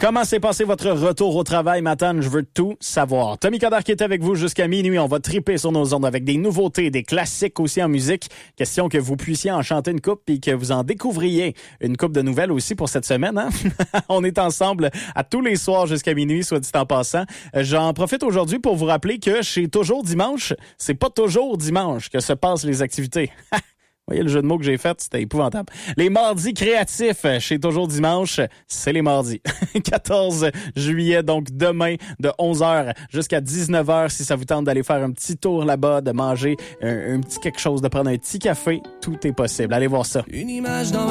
Comment s'est passé votre retour au travail, Matane? Je veux tout savoir. Tommy Coderre qui est avec vous jusqu'à minuit. On va triper sur nos ondes avec des nouveautés, des classiques aussi en musique. Question que vous puissiez en chanter une coupe puis que vous en découvriez une coupe de nouvelles aussi pour cette semaine. Hein? On est ensemble à tous les soirs jusqu'à minuit, soit dit en passant. J'en profite aujourd'hui pour vous rappeler que chez Toujours Dimanche, c'est pas toujours dimanche que se passent les activités. Vous voyez le jeu de mots que j'ai fait, c'était épouvantable. Les mardis créatifs chez Toujours Dimanche, c'est les mardis. 14 juillet, donc demain, de 11h jusqu'à 19h, si ça vous tente d'aller faire un petit tour là-bas, de manger un petit quelque chose, de prendre un petit café, tout est possible. Allez voir ça. Une image dans